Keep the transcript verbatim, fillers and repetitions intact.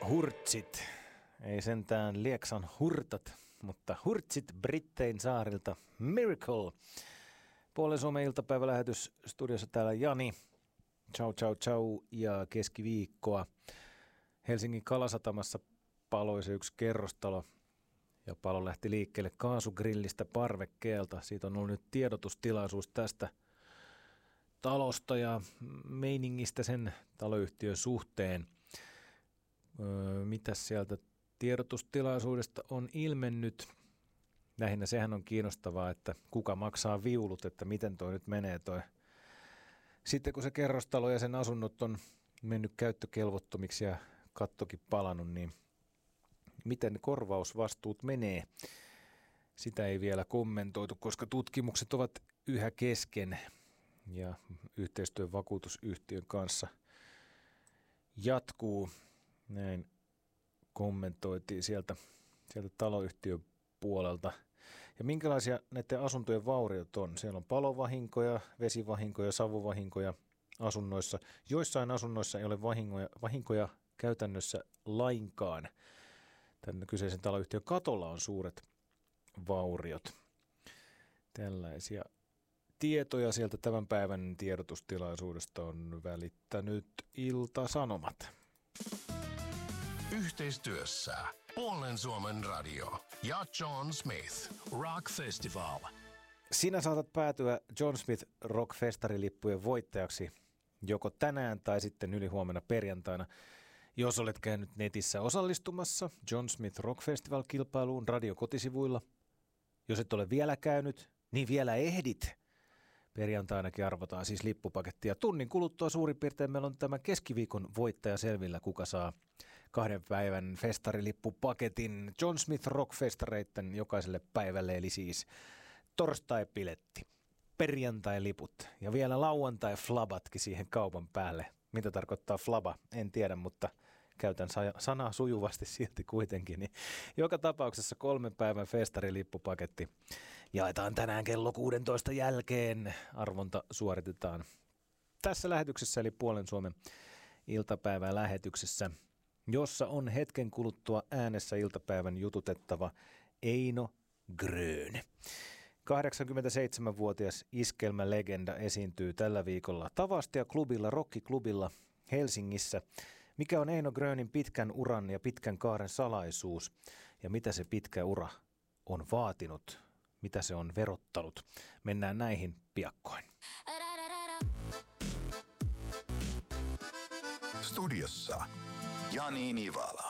Hurtsit. Ei sentään Lieksan hurtat, mutta hurtsit Brittein saarilta. Miracle. Puolen Suomen iltapäivälähetys studiossa täällä Jani. Ciao, ciao, ciao ja keskiviikkoa. Helsingin Kalasatamassa paloi se yksi kerrostalo ja palo lähti liikkeelle kaasugrillistä parvekkeelta. Siitä on ollut nyt tiedotustilaisuus tästä talosta ja meiningistä sen taloyhtiön suhteen. Öö, mitäs sieltä tiedotustilaisuudesta on ilmennyt? Lähinnä sehän on kiinnostavaa, että kuka maksaa viulut, että miten toi nyt menee toi. Sitten kun se kerrostalo ja sen asunnot on mennyt käyttökelvottomiksi ja kattokin palannut, niin miten korvausvastuut menee? Sitä ei vielä kommentoitu, koska tutkimukset ovat yhä kesken ja yhteistyön vakuutusyhtiön kanssa jatkuu. Näin kommentoitiin sieltä, sieltä taloyhtiön puolelta. Ja minkälaisia näiden asuntojen vauriot on? Siellä on palovahinkoja, vesivahinkoja, savuvahinkoja asunnoissa. Joissain asunnoissa ei ole vahinkoja, vahinkoja käytännössä lainkaan. Tämän kyseisen taloyhtiön katolla on suuret vauriot. Tällaisia tietoja sieltä tämän päivän tiedotustilaisuudesta on välittänyt Ilta-Sanomat. Yhteistyössä Puolen Suomen radio ja John Smith Rock Festival. Sinä saatat päätyä John Smith Rock-festarilippujen voittajaksi joko tänään tai sitten ylihuomenna perjantaina, jos olet käynyt netissä osallistumassa John Smith Rock Festival-kilpailuun radiokotisivuilla. Jos et ole vielä käynyt, niin vielä ehdit. Perjantainakin arvotaan siis lippupakettia. Tunnin kuluttua suurin piirtein meillä on tämän keskiviikon voittaja selvillä, kuka saa kahden päivän festarilippupaketin John Smith Rock-festareitten jokaiselle päivälle, eli siis torstai-piletti, perjantai-liput ja vielä lauantai-flabatkin siihen kaupan päälle. Mitä tarkoittaa flaba? En tiedä, mutta käytän sanaa sujuvasti silti kuitenkin. Niin joka tapauksessa kolmen päivän festarilippupaketti jaetaan tänään kello kuusitoista jälkeen. Arvonta suoritetaan tässä lähetyksessä, eli Puolen Suomen iltapäivän lähetyksessä, jossa on hetken kuluttua äänessä iltapäivän jututettava Eino Grön. kahdeksankymmentäseitsemänvuotias iskelmälegenda esiintyy tällä viikolla Tavastia-klubilla, Rockiklubilla Helsingissä. Mikä on Eino Grönin pitkän uran ja pitkän kaaren salaisuus ja mitä se pitkä ura on vaatinut, mitä se on verottanut? Mennään näihin piakkoin. Studiossa Jani Nivala.